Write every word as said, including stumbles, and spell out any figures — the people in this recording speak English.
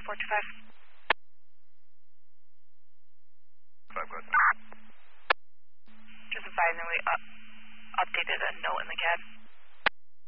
four two five. five, go ahead. Just advising we up, updated a note in the C A D.